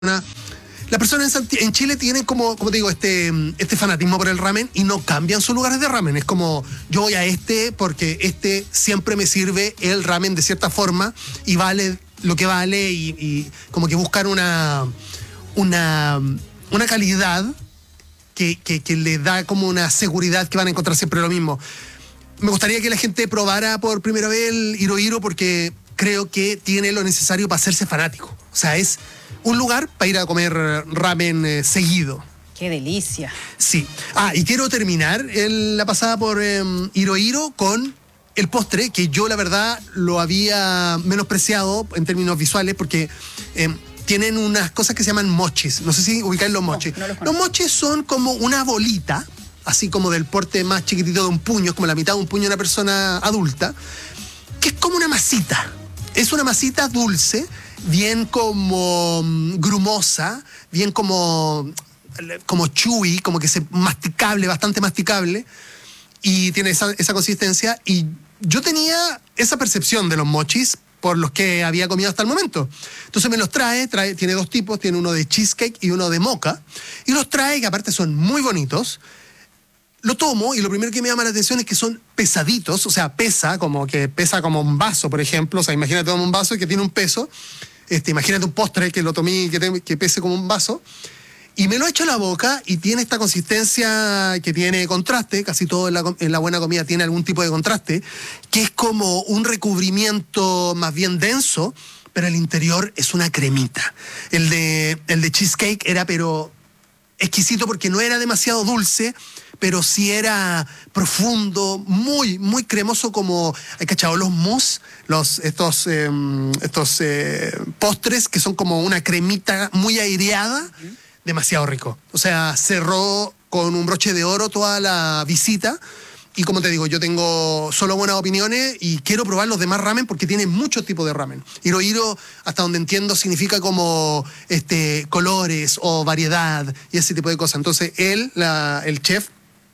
Las personas en Chile tienen como te digo, este fanatismo por el ramen y no cambian sus lugares de ramen. Es como, yo voy a porque siempre me sirve el ramen de cierta forma y vale lo que vale y como que buscan una calidad que le da como una seguridad que van a encontrar siempre lo mismo. Me gustaría que la gente probara por primera vez el Hiro Hiro porque creo que tiene lo necesario para hacerse fanático. O sea, es un lugar para ir a comer ramen seguido. ¡Qué delicia! Sí. Y quiero terminar la pasada por Hiro Hiro con el postre, que yo la verdad lo había menospreciado en términos visuales porque tienen unas cosas que se llaman mochis. No sé si ubicáis los mochis. No los mochis son como una bolita, así como del porte más chiquitito de un puño, es como la mitad de un puño de una persona adulta, que es como una masita. Es una masita dulce, bien como grumosa, bien como chewy, como que masticable, bastante masticable, y tiene esa consistencia. Y yo tenía esa percepción de los mochis por los que había comido hasta el momento. Entonces me los trae, tiene dos tipos, tiene uno de cheesecake y uno de mocha, y los trae, que aparte son muy bonitos. Lo tomo y lo primero que me llama la atención es que son pesaditos, o sea, pesa como un vaso, por ejemplo. O sea, imagínate un vaso que tiene un peso. Imagínate un postre que lo tomé que pese como un vaso. Y me lo echo a la boca y tiene esta consistencia que tiene contraste. Casi todo en la buena comida tiene algún tipo de contraste, que es como un recubrimiento más bien denso, pero el interior es una cremita. El de cheesecake era pero exquisito porque no era demasiado dulce, pero sí era profundo, muy, muy cremoso, como, ¿hay cachado? Los mousse, estos postres que son como una cremita muy aireada, demasiado rico. O sea, cerró con un broche de oro toda la visita. Y como te digo, yo tengo solo buenas opiniones y quiero probar los demás ramen porque tiene muchos tipos de ramen. Hiro Hiro, hasta donde entiendo, significa como colores o variedad y ese tipo de cosas. Entonces el chef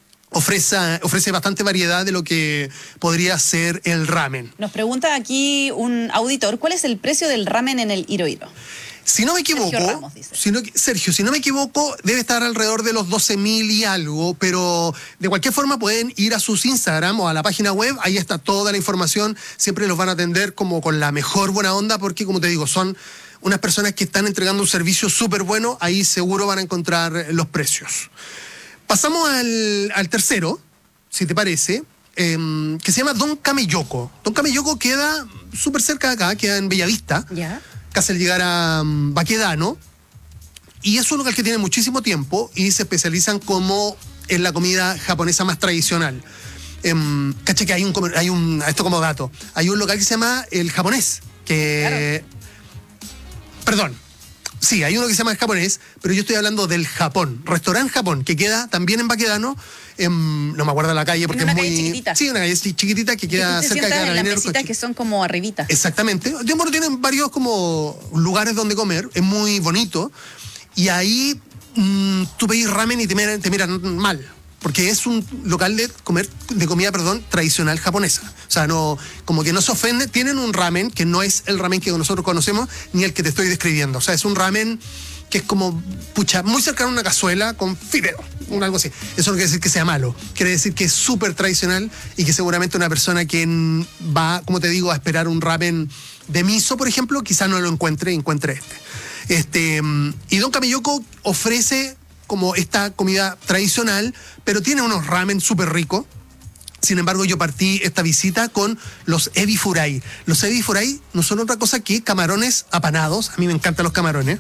ofrece bastante variedad de lo que podría ser el ramen. Nos pregunta aquí un auditor, ¿cuál es el precio del ramen en el Hiro Hiro? Si no me equivoco, Sergio Ramos dice. Sergio, si no me equivoco, debe estar alrededor de los 12.000 y algo, pero de cualquier forma pueden ir a sus Instagram o a la página web, ahí está toda la información, siempre los van a atender como con la mejor buena onda, porque como te digo, son unas personas que están entregando un servicio súper bueno, ahí seguro van a encontrar los precios. Pasamos al tercero, si te parece, que se llama Don Cameyoko. Don Cameyoko queda súper cerca de acá, queda en Bellavista. ¿Ya? Casi al llegar a Baquedano, y es un lugar que tiene muchísimo tiempo y se especializan como en la comida japonesa más tradicional. Caché que esto como dato, hay un local que se llama El Japonés, que... Claro. Perdón. Sí, hay uno que se llama El Japonés, pero yo estoy hablando del Japón, Restaurant Japón, que queda también en Baquedano, no me acuerdo la calle porque en una es muy... calle chiquitita. Sí, una calle chiquitita que queda cerca de Carabineros. Las mesitas Coche. que son como arribita. Exactamente. Bueno, tienen varios como lugares donde comer, es muy bonito, y ahí tú pedís ramen y te miran mal, porque es un local de comida tradicional japonesa. O sea, no, como que no se ofende. Tienen un ramen que no es el ramen que nosotros conocemos, ni el que te estoy describiendo. O sea, es un ramen que es como, muy cercano a una cazuela con fideo, algo así. Eso no quiere decir que sea malo. Quiere decir que es súper tradicional y que seguramente una persona que va, como te digo, a esperar un ramen de miso, por ejemplo, quizás no lo encuentre este. Y Don Cameyoko ofrece como esta comida tradicional, pero tiene unos ramen súper ricos. Sin embargo, yo partí esta visita con los ebi furai. Los ebi furai no son otra cosa que camarones apanados. A mí me encantan los camarones.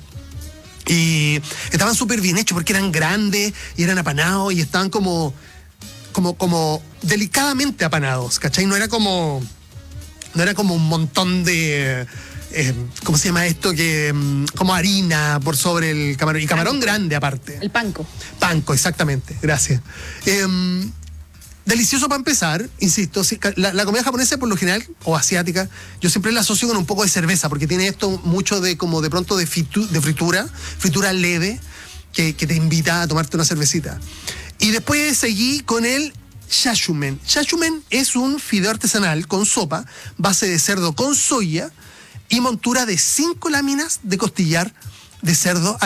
Y estaban súper bien hechos porque eran grandes y eran apanados y estaban como delicadamente apanados, ¿cachai? No era como un montón de... ¿cómo se llama esto? Como harina por sobre el camarón. Y camarón grande aparte. El panko. Panko, exactamente. Gracias. Delicioso para empezar, insisto. La comida japonesa por lo general, o asiática, yo siempre la asocio con un poco de cerveza, porque tiene esto mucho de pronto de fritura leve, que te invita a tomarte una cervecita. Y después seguí con el shashumen. Shashumen es un fideo artesanal con sopa, base de cerdo con soya, y montura de 5 láminas de costillar de cerdo